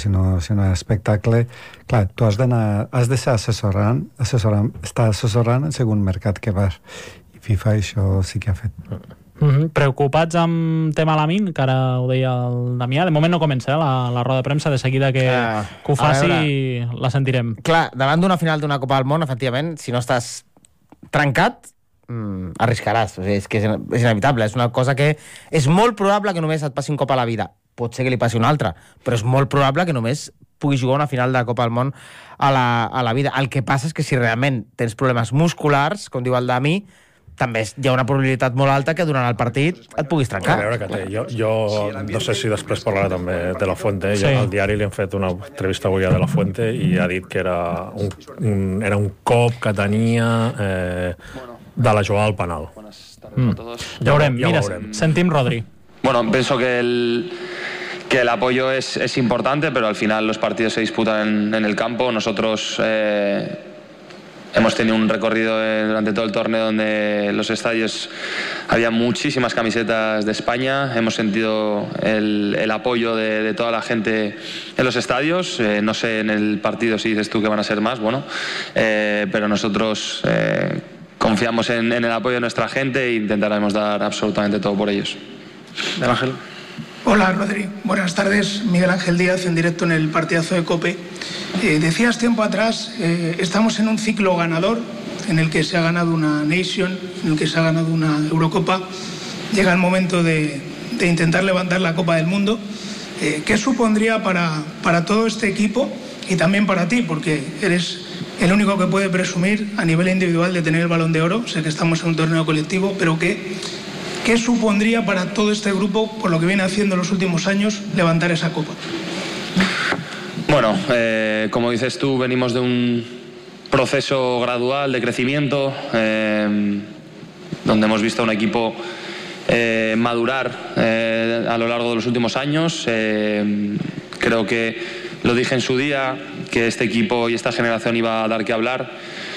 sinó espectacle. Clar, tu has de ser estar assessorant el segon mercat que vas. I FIFA això sí que ha fet. Preocupats amb tema Lamine, que ara ho deia el Damià. De moment no comença la roda de premsa, de seguida que ho faci la sentirem. Clar, davant d'una final d'una Copa del Món, efectivament, si no estàs trencat, arriscaràs. O sigui, és que és inevitable. És una cosa que és molt probable que només et passi un cop a la vida. Pot ser que li passi una altra, però és molt probable que només puguis jugar una final de la Copa del Món a la vida. El que passa és que si realment tens problemes musculars, com diu el Dami, també hi ha una probabilitat molt alta que durant el partit et puguis trencar. A veure què té. Jo no sé si després parlarà també de la Fuente. Sí. Al diari li han fet una entrevista avui a de la Fuente i ha dit que era un cop que tenia de la jugada al penal. Ja veurem. Mira, sentim Rodri. Bueno, pienso que el apoyo es importante, pero al final los partidos se disputan en el campo. Nosotros hemos tenido un recorrido durante todo el torneo donde en los estadios había muchísimas camisetas de España. Hemos sentido el apoyo de toda la gente en los estadios. No sé en el partido si dices tú que van a ser más, pero nosotros confiamos en el apoyo de nuestra gente e intentaremos dar absolutamente todo por ellos. Miguel Ángel. Hola, Rodri. Buenas tardes. Miguel Ángel Díaz, en directo en el partidazo de COPE. Decías tiempo atrás, estamos en un ciclo ganador, en el que se ha ganado una Nation, en el que se ha ganado una Eurocopa. Llega el momento de intentar levantar la Copa del Mundo. ¿Qué supondría para todo este equipo y también para ti? Porque eres el único que puede presumir a nivel individual de tener el Balón de Oro. Sé que estamos en un torneo colectivo, pero ¿qué supondría para todo este grupo, por lo que viene haciendo en los últimos años, levantar esa copa? Bueno, como dices tú, venimos de un proceso gradual de crecimiento, donde hemos visto a un equipo madurar a lo largo de los últimos años. Creo que lo dije en su día, que este equipo y esta generación iba a dar que hablar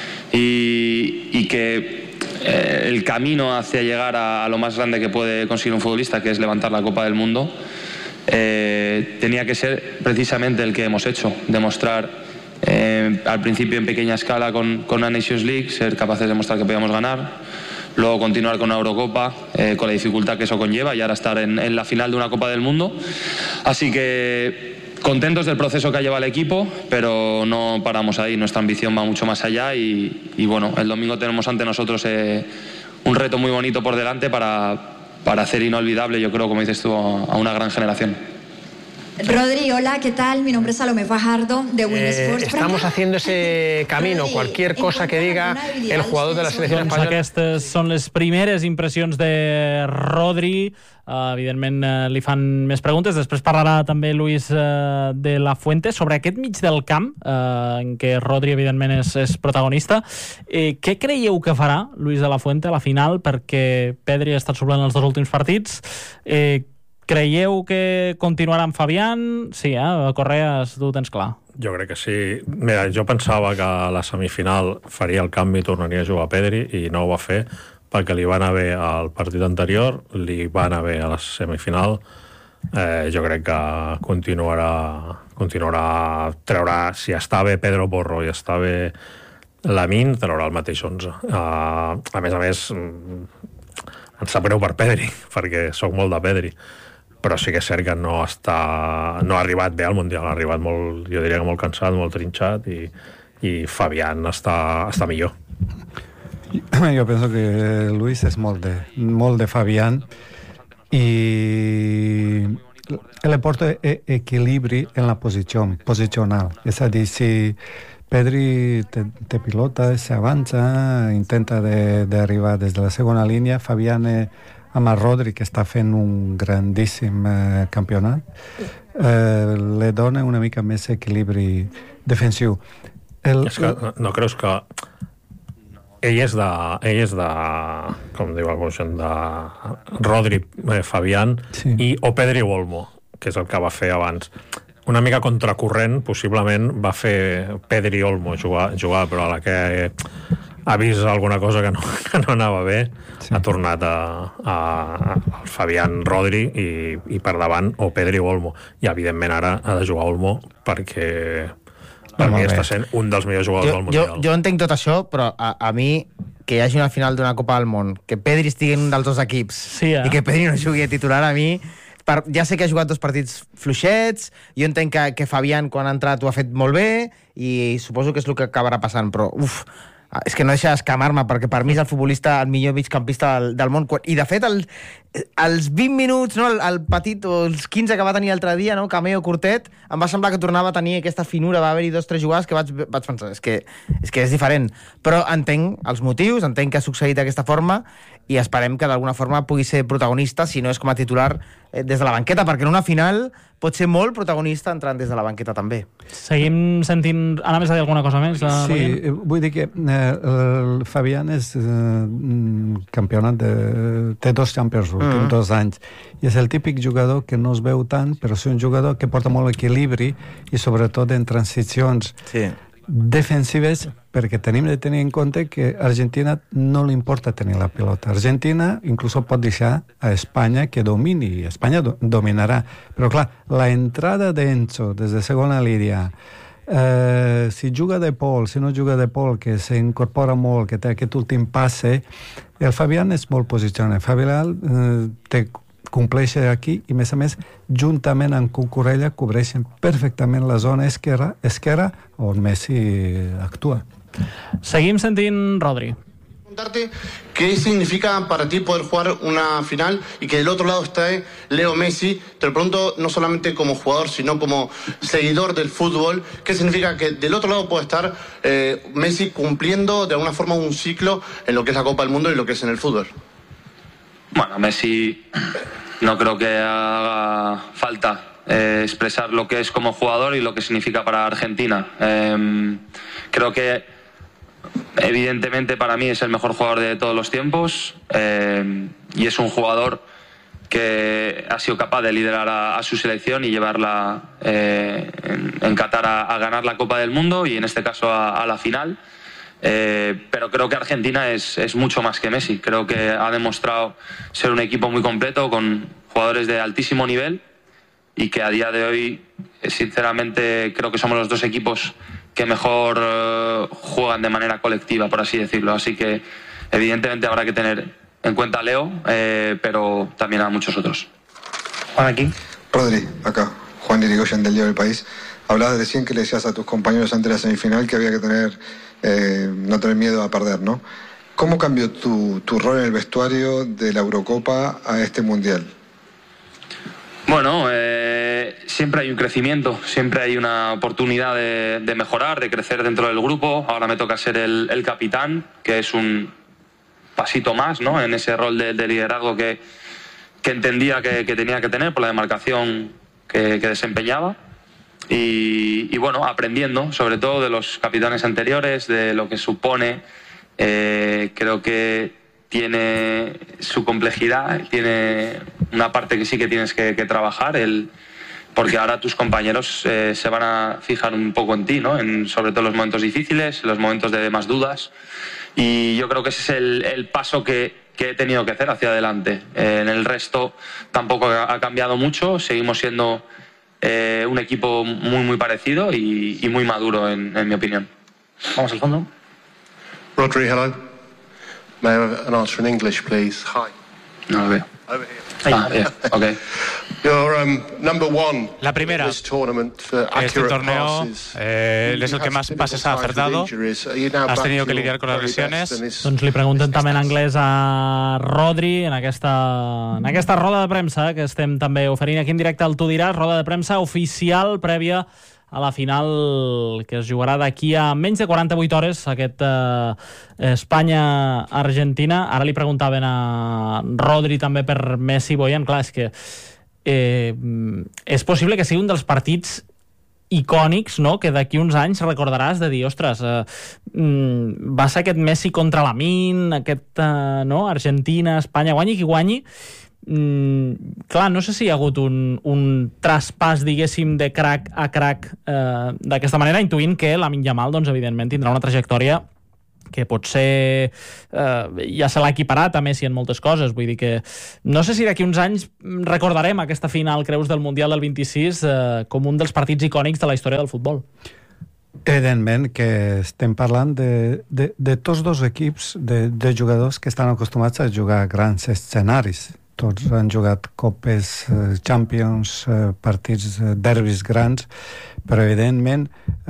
y que el camino hacia llegar a lo más grande que puede conseguir un futbolista, que es levantar la Copa del Mundo, tenía que ser precisamente el que hemos hecho, demostrar al principio en pequeña escala con la Nations League, ser capaces de demostrar que podíamos ganar, luego continuar con una Eurocopa, con la dificultad que eso conlleva, y ahora estar en la final de una Copa del Mundo. Así que contentos del proceso que ha llevado el equipo, pero no paramos ahí. Nuestra ambición va mucho más allá y bueno, el domingo tenemos ante nosotros un reto muy bonito por delante para hacer inolvidable, yo creo, como dices tú, a una gran generación. Rodri, hola, ¿qué tal? Mi nombre es Salomé Fajardo, de Win Sports. Estamos haciendo ese camino. Rodri, cualquier cosa que diga el jugador de la selecció espanyola. Aquestes són les primeres impressions de Rodri. Evidentment li fan més preguntes. Després parlarà també Luis de la Fuente sobre aquest mig del camp, en què Rodri evidentment és protagonista. Què creieu que farà Luis de la Fuente a la final? Perquè Pedri ha estat suplent els dos últims partits. Creieu que continuarà amb Fabián? Sí, Correas, tu ho tens clar. Jo crec que sí. Mira, jo pensava que a la semifinal faria el canvi i tornaria a jugar Pedri, i no ho va fer perquè li va anar bé al partit anterior, li va anar bé a la semifinal. Jo crec que continuarà, treurà, si està bé Pedro Porro i està bé Lamine, treurà el mateix 11. A més, em sap greu per Pedri, perquè sóc molt de Pedri, però sí que és cert que no ha arribat bé al Mundial, ha arribat molt, jo diria que molt cansat, molt trinxat, i Fabián està millor. Jo penso que Luis és molt de Fabián i le porta equilibri en la posicional. És a dir, si Pedri te pilota, s'avança, intenta d'arribar des de la segona línia, Fabián amb el Rodri, que està fent un grandíssim campionat, le dona una mica més equilibri defensiu. És que no creus que ell és de com diu el motion, de Rodri, Fabián, sí, o Pedri o Olmo, que és el que va fer abans. Una mica contracorrent, possiblement va fer Pedri Olmo jugar, però ha vist alguna cosa que no anava bé, ha tornat al Fabián, Rodri i per davant o Pedri o Olmo, i evidentment ara ha de jugar Olmo perquè per mi està sent un dels millors jugadors del Mundial. Jo entenc tot això, però a mi que hi hagi una final d'una Copa del Món, que Pedri estigui en un dels dos equips i que Pedri no jugui a titular, a mi ja sé que ha jugat 2 partits fluixets, jo entenc que Fabián quan ha entrat ho ha fet molt bé i suposo que és el que acabarà passant, però és que no deixa d'escamar-me, perquè per mi és el futbolista el millor migcampista del món, i de fet els 20 minuts, no, el petit, o els 15 que va tenir l'altre dia, no, cameo curtet, em va semblar que tornava a tenir aquesta finura, va haver-hi 2 o 3 jugades que vaig pensar, és que és diferent, però entenc els motius, entenc que ha succeït d'aquesta forma i esperem que d'alguna forma pugui ser protagonista, si no és com a titular des de la banqueta, perquè en una final pot ser molt protagonista entrant des de la banqueta també. Seguim sentint... Ara més a dir alguna cosa més? Sí, vull dir que el Fabián és campionat té 2 Champions League en 2 anys, i és el típic jugador que no es veu tant, però és un jugador que porta molt equilibri i sobretot en transicions defensives, perquè tenim de tenir en compte que a Argentina no li importa tenir la pilota. Argentina inclús pot deixar a Espanya que domini, i Espanya dominarà. Però clar, la entrada d'Enzo des de segona línia, si juga de Paul, si no juga de Paul, que s'incorpora molt, que té aquest últim passe, el Fabián és molt posicionat. Fabián compleix aquí i, a més, juntament amb Cucurella cobreixen perfectament la zona esquerra on Messi actua. Seguim sentint Rodri. Preguntarte qué significa para ti poder jugar una final y que del otro lado esté Leo Messi. Te lo pregunto no solamente como jugador, sino como seguidor del fútbol. ¿Qué significa que del otro lado puede estar Messi cumpliendo de alguna forma un ciclo en lo que es la Copa del Mundo y lo que es en el fútbol? Bueno, Messi no creo que haga falta expresar lo que es como jugador y lo que significa para Argentina. Creo que evidentemente para mí es el mejor jugador de todos los tiempos y es un jugador que ha sido capaz de liderar a su selección y llevarla en Qatar a ganar la Copa del Mundo y en este caso a la final. Pero creo que Argentina es mucho más que Messi. Creo que ha demostrado ser un equipo muy completo con jugadores de altísimo nivel y que a día de hoy, sinceramente, creo que somos los 2 equipos que mejor juegan de manera colectiva, por así decirlo. Así que evidentemente habrá que tener en cuenta a Leo, pero también a muchos otros. Juan, aquí. Rodri, acá. Juan Irigoyen del Diario del País. Hablabas recién que le decías a tus compañeros antes de la semifinal que había que no tener miedo a perder, ¿no? ¿Cómo cambió tu rol en el vestuario de la Eurocopa a este Mundial? Bueno, siempre hay un crecimiento, siempre hay una oportunidad de mejorar, de crecer dentro del grupo. Ahora me toca ser el capitán, que es un pasito más, ¿no?, en ese rol de liderazgo que entendía que tenía que tener por la demarcación que desempeñaba. Y bueno, aprendiendo sobre todo de los capitanes anteriores, de lo que supone. Creo que tiene su complejidad, tiene una parte que sí que tienes que trabajar, porque ahora tus compañeros se van a fijar un poco en ti, ¿no?, sobre todo en los momentos difíciles, en los momentos de más dudas, y yo creo que ese es el paso que he tenido que hacer hacia adelante. En el resto tampoco ha cambiado mucho, seguimos siendo un equipo muy muy parecido y muy maduro en mi opinión. Vamos al fondo. Rodri, hello. May I have an answer in English, please? Hi. No lo veo. Over here. Yeah, okay. You're number one. La primera, this tournament for este accurate torneo passes. es el que más pases ha acertado. Has tenido que lidiar con las lesiones. Doncs li pregunten també en anglès a Rodri en aquesta roda de premsa que estem també oferint aquí en directe al Tu diràs, roda de premsa oficial prèvia a la final que es jugarà d'aquí a menys de 48 hores, aquest Espanya-Argentina. Ara li preguntaven a Rodri també per Messi. Boyan, clar, és que és possible que sigui un dels partits icònics, no?, que d'aquí uns anys recordaràs de dir, ostres, va ser aquest Messi contra Lamine, aquest Argentina, Espanya, guanyi qui guanyi. Clar, no sé si hi ha hagut un traspàs, diguéssim, de crack a crack d'aquesta manera, intuint que Lamine Yamal, doncs, evidentment, tindrà una trajectòria que potser ja se l'ha equiparat a Messi en moltes coses, vull dir que no sé si d'aquí uns anys recordarem aquesta final, creus, del Mundial del 26 com un dels partits icònics de la història del futbol. Evidentment que estem parlant de tots dos equips de jugadors que estan acostumats a jugar grans escenaris. Tots han jugat copes, Champions, partits, derbis grans, però evidentment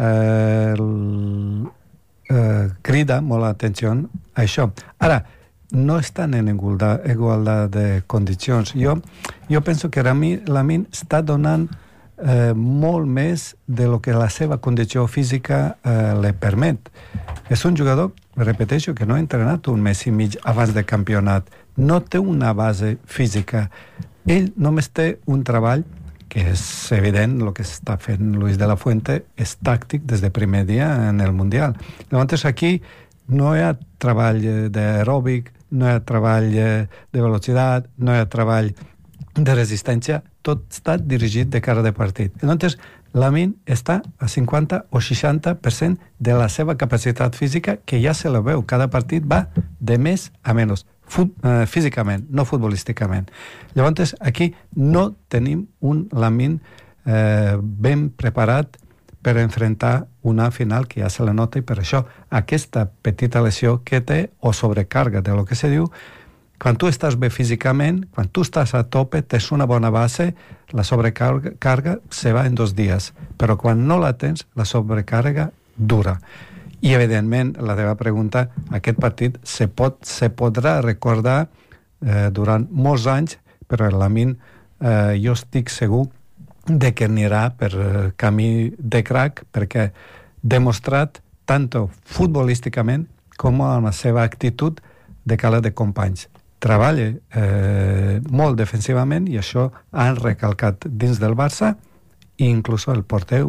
crida molt l'atenció a això. Ara, no estan en igualtat de condicions. Jo penso que Lamine està donant molt més de lo que la seva condició física li permet. És un jugador, repeteixo, que no ha entrenat un mes i mig abans de campionat. No té una base física. Ell només té un treball que és evident, el que està fent Luis de la Fuente és tàctic des del primer dia en el Mundial. Llavors aquí no hi ha treball d'aeròbic, no hi ha treball de velocitat, no hi ha treball de resistència, tot està dirigit de cara de partit. Llavors Lamine està a 50 o 60% de la seva capacitat física, que ja se la veu. Cada partit va de més a menys. Físicament, no futbolísticament. Llavors, aquí no tenim un Lamine ben preparat per enfrontar una final que ja se la nota, i per això aquesta petita lesió que té, o sobrecarga de lo que se diu, quan tu estàs bé físicament, quan tu estàs a tope, tens una bona base, la sobrecarga se va en 2 dies, però quan no la tens, la sobrecarga dura. I, evidentment, la teva pregunta, aquest partit se podrà recordar durant molts anys, però el Lamine, jo estic segur de que anirà per camí de crack, perquè demostrat tant futbolísticament com amb la seva actitud de cara de companys. Treballa molt defensivament, i això han recalcat dins del Barça, i inclús el porter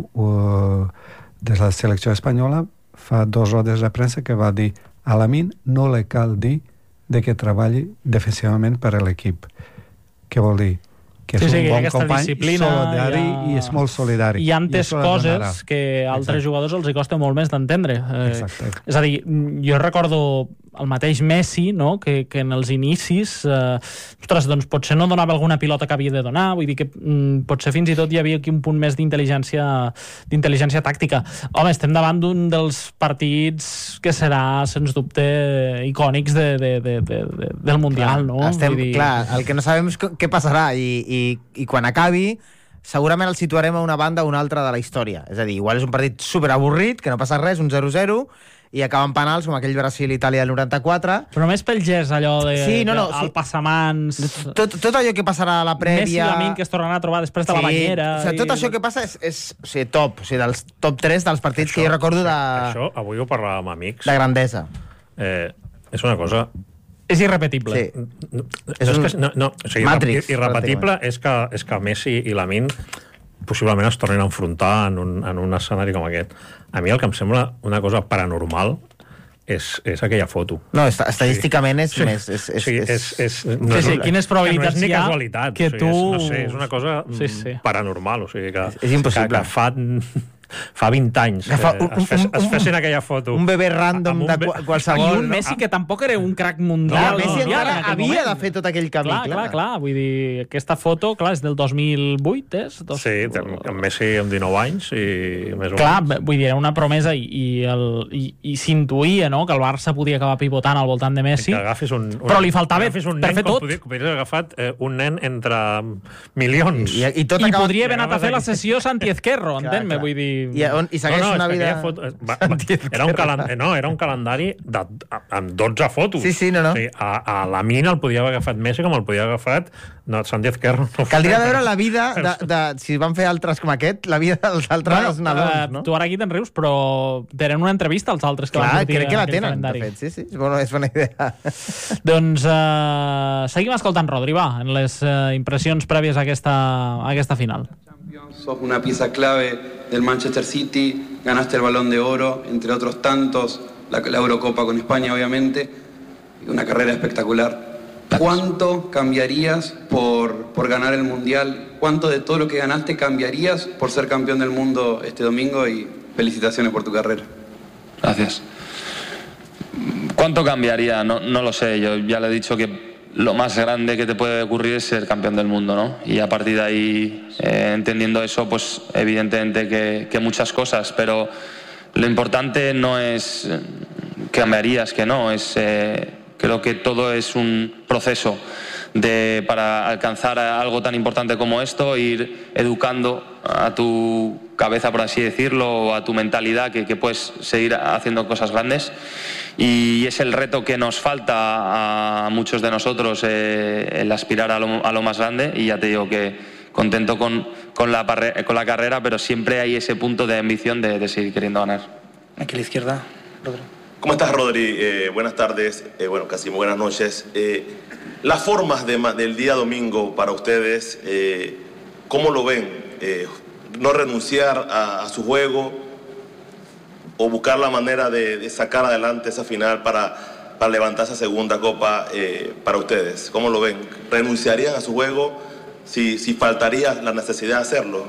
de la selecció espanyola fa 2 rodes de premsa que va dir a Lamine no li cal dir de que treballi defensivament per a l'equip. Què vol dir? Que és un bon company, solidari, i és molt solidari. Hi ha antes coses que a altres jugadors els hi costa molt més d'entendre. És a dir, jo recordo el mateix Messi, no? que en els inicis doncs potser no donava alguna pilota que havia de donar, vull dir que potser fins i tot hi havia aquí un punt més d'intel·ligència tàctica. Home, estem davant d'un dels partits que serà, sens dubte, icònics del Mundial, no? Clar, el que no sabem és què passarà, i quan acabi segurament el situarem a una banda o una altra de la història. És a dir, igual és un partit superavorrit, que no passa res, un 0-0, i acaben penals, com aquell Brasil-Itàlia del 94. Però només pel gest, allò el passamans... Tot allò que passarà a la prèvia... Messi i Lamine, que es tornen a trobar després de la banyera... Tot això que passa és top, dels top 3 dels partits que jo recordo de... Això, avui ho parlàvem amb amics. De grandesa. És una cosa... És irrepetible. Matrix. Irrepetible és que Messi i Lamine possiblement es tornin a enfrontar en un escenari com aquest. A mi el que em sembla una cosa paranormal és aquella foto. No, estadísticament és més... Quines probabilitats hi ha que tu... No sé, és una cosa paranormal, o sigui que... És impossible. Fa 20 anys es fessin aquella foto. Un bebè random de qualsevol. I un Messi que tampoc era un crack mundial. Messi encara havia de fer tot aquell camí. Clar. Vull dir, aquesta foto, clar, és del 2008, és? Sí, amb Messi amb 19 anys i més o menys. Clar, vull dir, era una promesa i s'intuïa, no?, que el Barça podia acabar pivotant al voltant de Messi. Però li faltava per fer tot. Podries agafat un nen entre milions. I podria haver anat a fer la sessió Santi Ezquerro, entén-me, vull dir... I segueix una vida... Era un calendari amb 12 fotos. Sí, no. O sigui, a Lamine el podia haver agafat Messi com el podia haver agafat Santi Ezquerro. Caldria veure la vida si van fer altres com aquest, la vida dels altres nadons, no? Tu ara aquí te'n rius, però tenen una entrevista als altres que van sortir. Crec que la tenen, de fet. Sí, és bona idea. Doncs seguim escoltant Rodri, va, en les impressions prèvies a aquesta final. Sos una pieza clave del Manchester City, ganaste el Balón de Oro, entre otros tantos, la Eurocopa con España, obviamente, y una carrera espectacular. ¿Cuánto cambiarías por ganar el Mundial? ¿Cuánto de todo lo que ganaste cambiarías por ser campeón del mundo este domingo? Y felicitaciones por tu carrera. Gracias. ¿Cuánto cambiaría? No lo sé. Yo ya le he dicho que lo más grande que te puede ocurrir es ser campeón del mundo, ¿no? Y a partir de ahí, entendiendo eso, pues evidentemente que muchas cosas, pero lo importante no es que cambiarías, que no, creo que todo es un proceso para alcanzar algo tan importante como esto, ir educando a tu cabeza, por así decirlo, o a tu mentalidad, que puedes seguir haciendo cosas grandes. Y es el reto que nos falta a muchos de nosotros, el aspirar a lo más grande. Y ya te digo que contento con la carrera, pero siempre hay ese punto de ambición de seguir queriendo ganar. Aquí a la izquierda, Rodri. ¿Cómo estás, Rodri? Buenas tardes, casi buenas noches. Las formas del día domingo para ustedes, ¿cómo lo ven? ¿No renunciar a su juego o buscar la manera de sacar adelante esa final para levantar esa segunda copa para ustedes? ¿Cómo lo ven? ¿Renunciarían a su juego si faltaría la necesidad de hacerlo?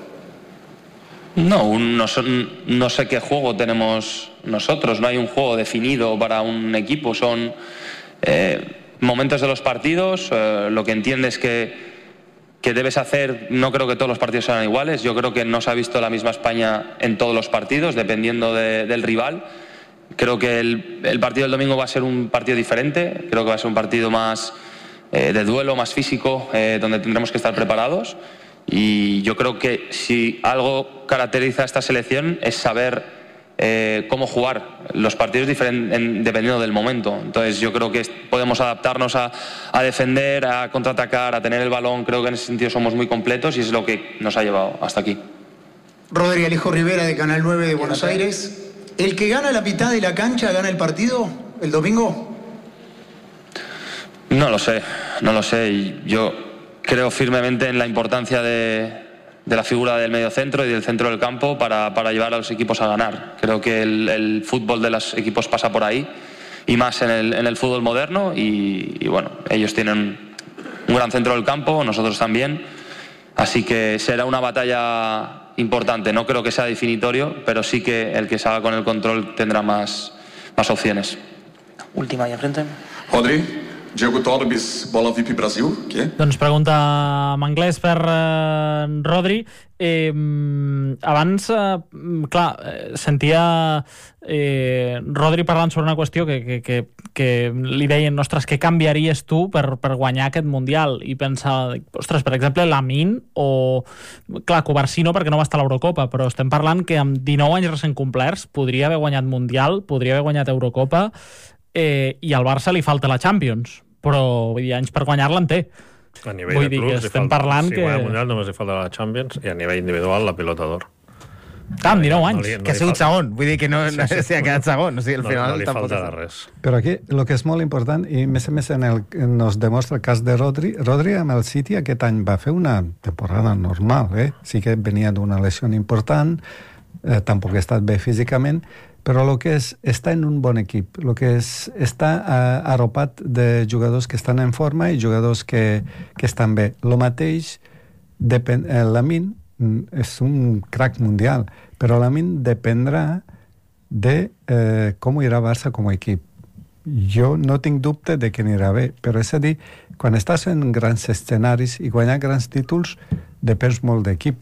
No sé qué juego tenemos nosotros, no hay un juego definido para un equipo, son momentos de los partidos, lo que entiendes que debes hacer. No creo que todos los partidos sean iguales, yo creo que no se ha visto la misma España en todos los partidos, dependiendo del rival. Creo que el partido del domingo va a ser un partido diferente, creo que va a ser un partido más de duelo, más físico, donde tendremos que estar preparados. Y yo creo que si algo caracteriza a esta selección es saber cómo jugar los partidos dependiendo del momento. Entonces yo creo que podemos adaptarnos a defender, a contraatacar, a tener el balón. Creo que en ese sentido somos muy completos y es lo que nos ha llevado hasta aquí. Rodri, Alejo Rivera de Canal 9 de Buenos Aires. ¿El que gana la mitad de la cancha gana el partido el domingo? No lo sé. Yo creo firmemente en la importancia de la figura del mediocentro y del centro del campo para llevar a los equipos a ganar. Creo que el fútbol de los equipos pasa por ahí, y más en el fútbol moderno, y bueno, ellos tienen un gran centro del campo, nosotros también, así que será una batalla importante. No creo que sea definitorio, pero sí que el que salga con el control tendrá más opciones. Última ahí enfrente. Rodri, Diego Torbis, Bola VIP Brasil. Doncs pregunta en anglès per Rodri. Abans, clar, sentia Rodri parlant sobre una qüestió que li deien, ostres, què canviaries tu per guanyar aquest Mundial? I pensava, ostres, per exemple, Lamine o... Clar, Covarsí no, perquè no va estar a l'Eurocopa, però estem parlant que amb 19 anys recent complerts podria haver guanyat Mundial, podria haver guanyat Eurocopa, i al Barça li falta la Champions, però vull dir, anys per guanyar-la en té. A nivell de clubs, parlant si guanya el Mundial només li falta la Champions, i a nivell individual la Pilota d'Or. Amb 19 anys. Que ha sigut segon, vull dir que no s'hi ha quedat segon. O sigui, al final no li falta de res. Però aquí el que és molt important, i més a més nos demostra el cas de Rodri amb el City aquest any va fer una temporada normal, sí que venia d'una lesió important, tampoc ha estat bé físicament, però el que és estar en un bon equip, el que és estar arropat de jugadors que estan en forma i jugadors que estan bé. El mateix, Lamine és un crack mundial, però Lamine dependrà de com irà Barça com a equip. Jo no tinc dubte de que anirà bé, però és a dir, quan estàs en grans escenaris i guanyar grans títols, depens molt d'equip.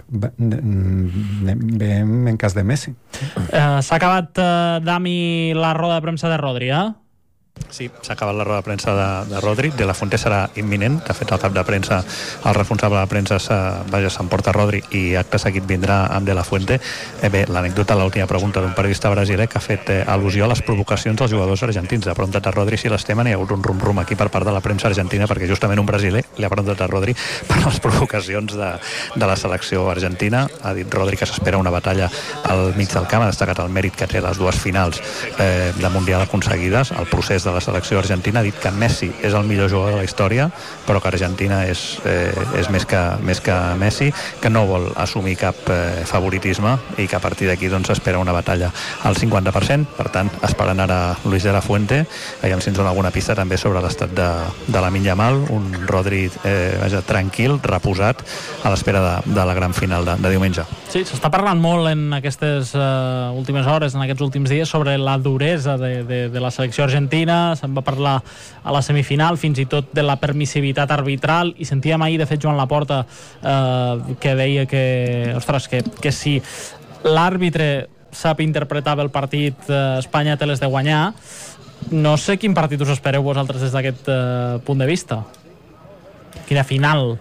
Veiem en cas de Messi. S'ha acabat, Dami, la roda de premsa de Rodri, Sí, s'ha acabat la roda de premsa de Rodri. De la Fuente serà imminent. De fet, el cap de premsa, el responsable de premsa s'emporta Rodri i acte seguit vindrà amb De la Fuente. Bé, l'anècdota, l'última pregunta d'un periodista brasiler que ha fet al·lusió a les provocacions dels jugadors argentins. Ha preguntat a Rodri si les temen i hi ha hagut un rum-rum aquí per part de la premsa argentina, perquè justament un brasiler li ha preguntat a Rodri per les provocacions de la selecció argentina. Ha dit Rodri que s'espera una batalla al mig del camp, ha destacat el mèrit que té les dues finals de Mundial aconseguides, el procés de la selecció argentina. Ha dit que Messi és el millor jugador de la història, però que Argentina és més que Messi, que no vol assumir cap favoritisme i que a partir d'aquí s'espera una batalla al 50%. Per tant, esperant ara Luis de la Fuente, aviam si ens dona alguna pista també sobre l'estat de Lamine Yamal, un Rodri partit tranquil, reposat, a l'espera de la gran final de diumenge. Sí, s'està parlant molt en aquestes últimes hores, en aquests últims dies, sobre la duresa de la selecció argentina. Se'n va parlar a la semifinal, fins i tot de la permissivitat arbitral, i sentíem ahir, de fet, Joan Laporta, que deia que, ostres, que si l'àrbitre sap interpretar bé el partit, Espanya té les de guanyar. No sé quin partit us espereu vosaltres des d'aquest punt de vista. Quina final?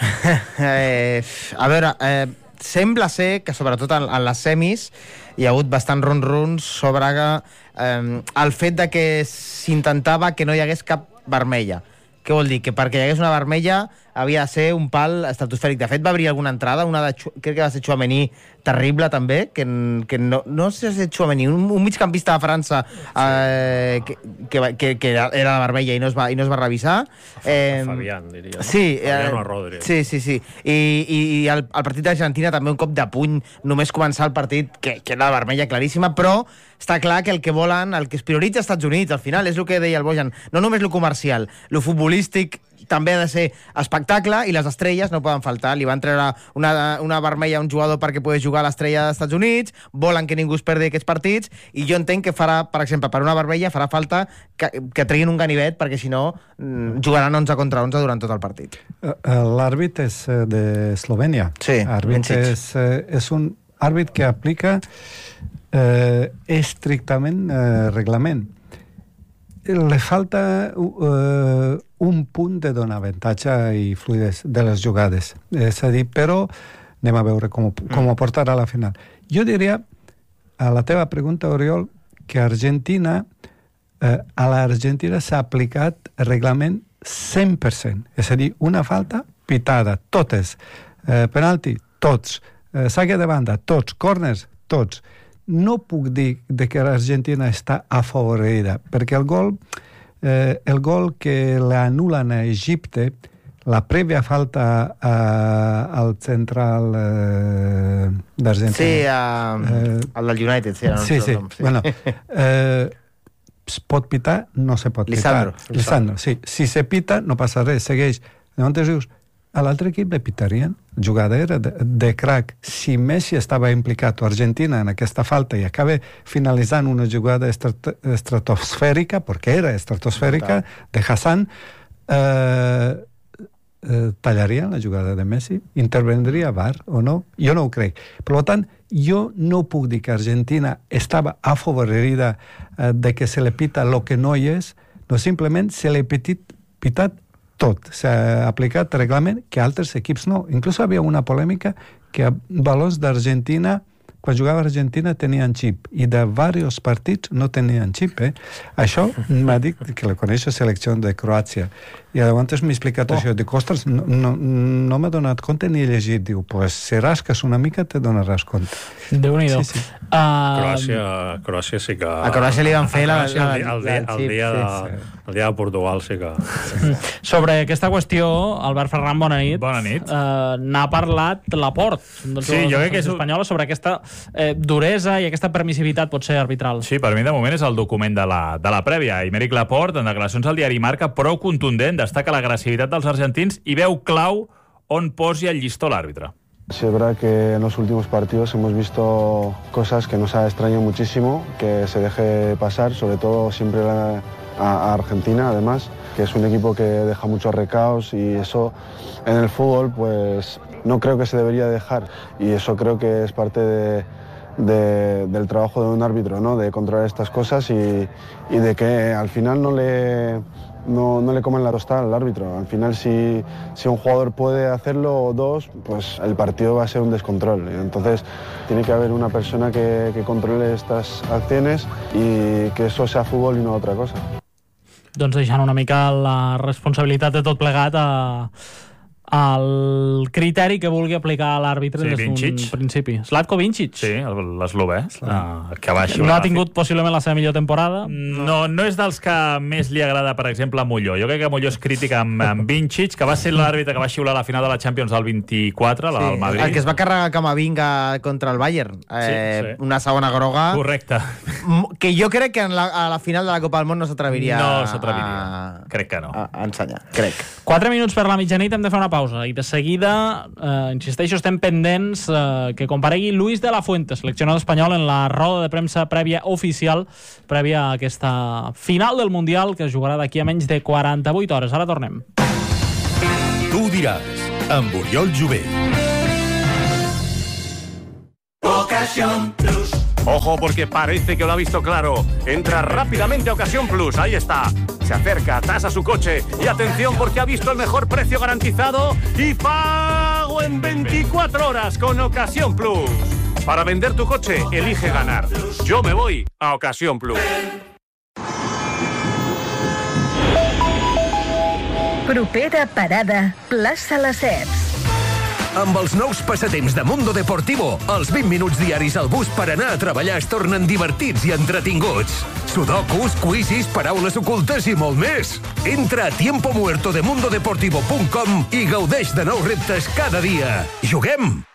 A veure, sembla ser que sobretot en les semis hi ha hagut bastant ronruns sobre el fet de que s'intentava que no hi hagués cap vermella. Què vol dir? Que perquè hi hagués una vermella havia de ser un pal estratosfèric. De fet, va obrir alguna entrada, crec que va ser Tchouaméni, terrible també, que no sé si és Tchouaméni, un migcampista de França que era de vermella i no es va revisar. Fabián, diria. Sí, Fabián o Rodri. Sí. I el partit d'Argentina també un cop de puny, només començar el partit, que era de vermella claríssima, però està clar que el que volen, el que es prioritza als Estats Units, al final, és el que deia el Bojan, no només lo comercial, lo futbolístic també ha de ser espectacle, i les estrelles no poden faltar. Li van treure una vermella a un jugador perquè pogués jugar a l'estrella dels Estats Units, volen que ningú es perdi aquests partits, i jo entenc que farà, per exemple, per una vermella farà falta que treguin un ganivet, perquè si no jugaran 11 contra 11 durant tot el partit. L'àrbit és d'Eslovènia. Sí, és un àrbit que aplica estrictament reglament. Le falta un punt de donar avantatge i fluidesa de les jugades. És a dir, però anem a veure com ho portarà a la final. Jo diria, a la teva pregunta, Oriol, que Argentina, a l'Argentina s'ha aplicat reglament 100%. És a dir, una falta pitada, totes. Penalti, tots. Saque de banda, tots. Corners, tots. No puc dir que l'Argentina està afavorida, perquè el gol que l'anulen a Egipte, la prèvia falta al central d'Argentina. Sí, al del United. Sí. Bueno, es pot pitar, no se pot pitar. Lisandro, sí. Si se pita, no passa res, segueix. Llavors dius, a l'altre equip le pitarien. Jugada era de crack. Si Messi estava implicat o Argentina en aquesta falta i acaba finalitzant una jugada estratosfèrica, perquè era estratosfèrica, de Hassan, tallarien la jugada de Messi? Intervendria VAR o no? Jo no ho crec. Per tant, jo no puc dir que Argentina estava afavorida de que se le pita lo que no hi és, no, simplement se le pitat tot. S'ha aplicat reglament que altres equips no. Inclús hi havia una polèmica que valors d'Argentina, quan jugava Argentina, tenien xip, i de diversos partits no tenien xip. Això m'ha dit que la coneix la selecció de Croàcia. I llavors m'he explicat això. Dic, ostres, no m'he donat compte ni he llegit. Diu, pues si rasques una mica te donaràs compte. Déu-n'hi-do. Sí. Croàcia sí que... A Croàcia li van fer el dia de Portugal sí que... Sobre aquesta qüestió, Albert Ferran, bona nit. Bona nit. N'ha parlat Laport, sí, jo crec que és espanyola, sobre aquesta duresa i aquesta permissivitat pot ser arbitral. Sí, per mi de moment és el document de la prèvia. Aymeric Laporte, en declaracions al diari Marca, prou contundent, destaca l'agressivitat dels argentins i veu clau on posi el llistó l'àrbitre. Sí, es verdad que en los últimos partidos hemos visto cosas que nos ha extrañado muchísimo, que se deje pasar, sobre todo siempre a Argentina, además, que es un equipo que deja muchos recaos, y eso en el fútbol pues no creo que se debería dejar, y eso creo que es parte del trabajo de un árbitro, ¿no? De controlar estas cosas y de que al final no le coman la tostada al árbitro. Al final, si un jugador puede hacerlo o dos, pues el partido va a ser un descontrol. Entonces, tiene que haber una persona que controle estas acciones y que eso sea fútbol y no otra cosa. Doncs deixant una mica la responsabilitat de tot plegat al criteri que vulgui aplicar l'àrbitre des d'un principi. Zlatko Vincic. Sí, l'eslovè, que va xiular. No ha tingut possiblement la seva millor temporada? No és dels que més li agrada, per exemple, a Molló. Jo crec que Molló és crític amb Vincic, que va ser l'àrbitre que va xiular la final de la Champions del 24, la del Madrid. El que es va carregar Camavinga contra el Bayern. Una segona groga. Correcte. que jo crec que a la final de la Copa del Món no s'atreviria crec que no. A ensenyar, crec. 4 minuts per la mitjanit, hem de fer una pausa i de seguida, insisteixo, estem pendents que comparegui Luis de la Fuente, seleccionador espanyol, en la roda de premsa prèvia oficial, prèvia a aquesta final del Mundial que es jugarà d'aquí a menys de 48 hores. Ara tornem. Tu diràs, amb Oriol Jové. Ocasión Plus. Ojo, porque parece que lo ha visto claro. Entra rápidamente a Ocasión Plus. Ahí está. Se acerca, tasa su coche. Y atención, porque ha visto el mejor precio garantizado y pago en 24 horas con Ocasión Plus. Para vender tu coche, elige ganar. Yo me voy a Ocasión Plus. Propera parada, plaça Lesseps. Amb els nous passatemps de Mundo Deportivo, els 20 minuts diaris al bus per anar a treballar es tornen divertits i entretinguts. Sudokus, quizzes, paraules ocultes i molt més. Entra a tiempomuertodemundodeportivo.com i gaudeix de nous reptes cada dia. Juguem!